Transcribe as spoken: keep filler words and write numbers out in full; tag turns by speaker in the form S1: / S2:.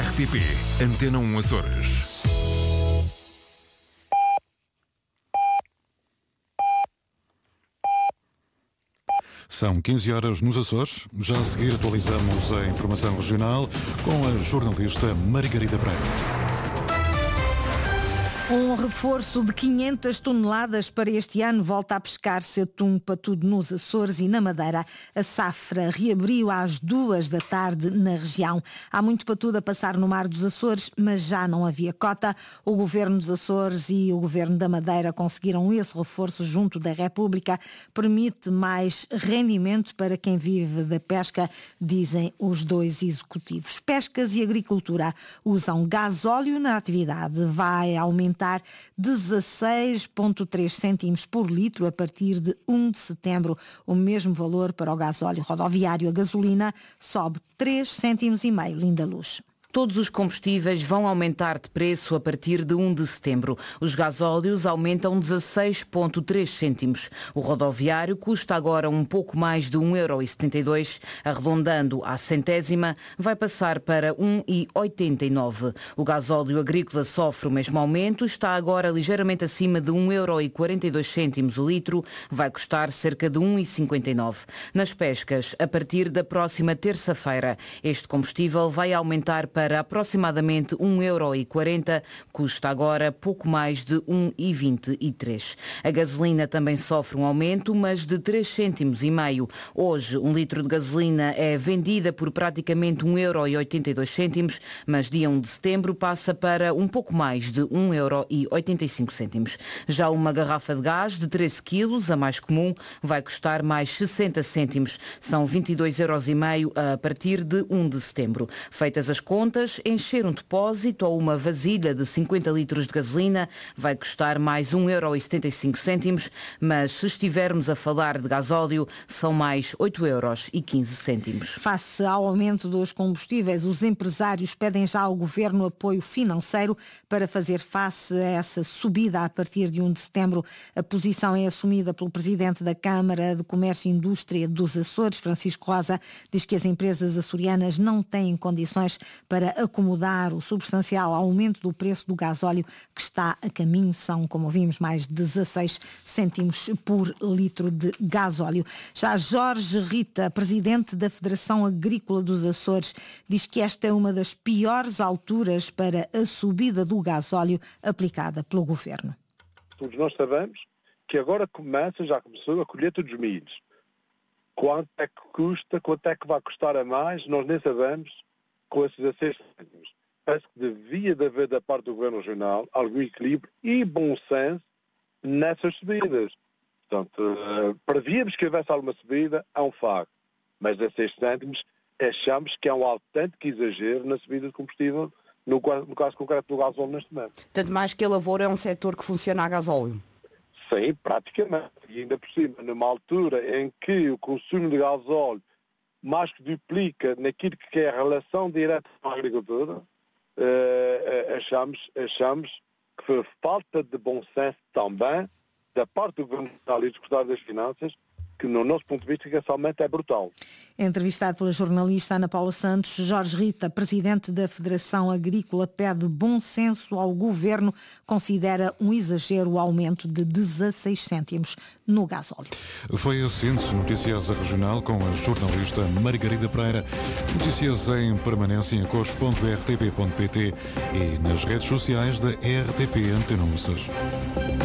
S1: R T P Antena um Açores. São quinze horas nos Açores. Já a seguir atualizamos a informação regional com a jornalista Margarida Pereira.
S2: Um reforço de quinhentas toneladas para este ano volta a pescar-se atum patudo nos Açores e na Madeira. A safra reabriu às duas da tarde na região. Há muito patudo a passar no mar dos Açores, mas já não havia cota. O Governo dos Açores e o Governo da Madeira conseguiram esse reforço junto da República. Permite mais rendimento para quem vive da pesca, dizem os dois executivos. Pescas e agricultura usam gasóleo na atividade. Vai aumentar dezasseis vírgula três cêntimos por litro a partir de um de setembro. O mesmo valor para o gasóleo rodoviário. A gasolina sobe três cêntimos e meio, Linda Luz.
S3: Todos os combustíveis vão aumentar de preço a partir de um de setembro. Os gasóleos aumentam dezasseis vírgula três cêntimos. O rodoviário custa agora um pouco mais de um euro e setenta e dois, arredondando à centésima, vai passar para um euro e oitenta e nove. O gasóleo agrícola sofre o mesmo aumento, está agora ligeiramente acima de um euro e quarenta e dois cêntimos o litro, vai custar cerca de um euro e cinquenta e nove. Nas pescas, a partir da próxima terça-feira, este combustível vai aumentar para para aproximadamente um euro e quarenta, custa agora pouco mais de um euro e vinte e três. A gasolina também sofre um aumento, mas de três cêntimos e meio. Hoje, um litro de gasolina é vendida por praticamente um euro e oitenta e dois cêntimos, mas dia um de setembro passa para um pouco mais de um euro e oitenta e cinco cêntimos. Já uma garrafa de gás de treze quilos, a mais comum, vai custar mais sessenta cêntimos. São vinte e dois euros e meio a partir de um de setembro. Feitas as contas, encher um depósito ou uma vasilha de cinquenta litros de gasolina vai custar mais um euro e setenta e cinco cêntimos, mas se estivermos a falar de gasóleo, são mais oito euros e quinze cêntimos.
S2: Face ao aumento dos combustíveis, os empresários pedem já ao Governo apoio financeiro para fazer face a essa subida a partir de um de setembro. A posição é assumida pelo Presidente da Câmara de Comércio e Indústria dos Açores, Francisco Rosa, diz que as empresas açorianas não têm condições para acomodar o substancial aumento do preço do gasóleo que está a caminho. São, como vimos, mais dezasseis cêntimos por litro de gasóleo. Já Jorge Rita, presidente da Federação Agrícola dos Açores, diz que esta é uma das piores alturas para a subida do gasóleo aplicada pelo Governo.
S4: Todos nós sabemos que agora começa, já começou a colheita dos milhos. Quanto é que custa, quanto é que vai custar a mais, nós nem sabemos. Com esses dezasseis cêntimos. Parece que devia de haver da parte do Governo Regional algum equilíbrio e bom senso nessas subidas. Portanto, uh, prevíamos que houvesse alguma subida, é um facto. Mas dezasseis cêntimos achamos que é um autêntico exagero na subida de combustível, no, no caso concreto do gasóleo neste momento.
S5: Tanto mais que a lavoura é um setor que funciona a gasóleo.
S4: Sim, praticamente. E ainda por cima, numa altura em que o consumo de gasóleo mais que duplica naquilo que é a relação direta com a agricultura, uh, achamos, achamos que foi falta de bom senso também da parte do Governo e do Secretário das Finanças, que no nosso ponto de vista que somente é brutal.
S2: Entrevistado pela jornalista Ana Paula Santos, Jorge Rita, presidente da Federação Agrícola, pede bom senso ao Governo, considera um exagero o aumento de dezasseis cêntimos no gasóleo.
S1: Foi a síntese noticiosa regional com a jornalista Margarida Pereira. Notícias em permanência em cores ponto r t p ponto p t e nas redes sociais da R T P Antena um Açores.